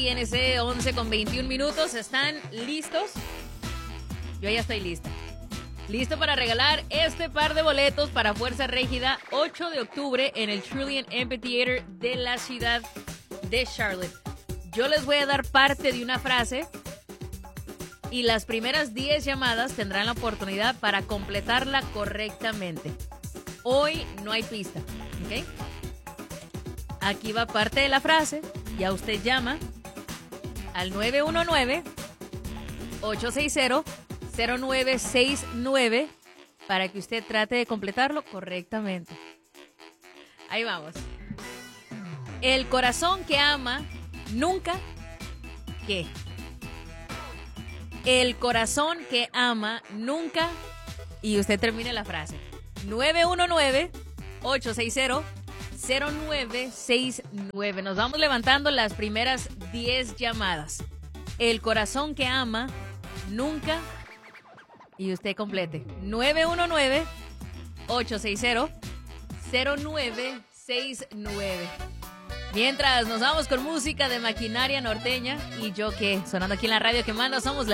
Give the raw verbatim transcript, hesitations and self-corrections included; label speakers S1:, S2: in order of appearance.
S1: I N C once con veintiún minutos. ¿Están listos? Yo ya estoy lista. Listo para regalar este par de boletos para Fuerza Régida ocho de octubre en el Trillium Amphitheater de la ciudad de Charlotte. Yo les voy a dar parte de una frase y las primeras diez llamadas tendrán la oportunidad para completarla correctamente. Hoy no hay pista, ¿ok? Aquí va parte de la frase. Ya usted llama al nueve uno nueve, ocho seis cero, cero nueve seis nueve para que usted trate de completarlo correctamente. Ahí vamos. El corazón que ama nunca ¿qué? El corazón que ama nunca y usted termina la frase. nueve uno nueve, ocho seis cero, cero nueve seis nueve. Nos vamos levantando las primeras diez llamadas. El corazón que ama nunca y usted complete. nueve uno nueve, ocho seis cero, cero nueve seis nueve. Mientras nos vamos con música de Maquinaria Norteña y Yo Qué, sonando aquí en la radio que manda, somos la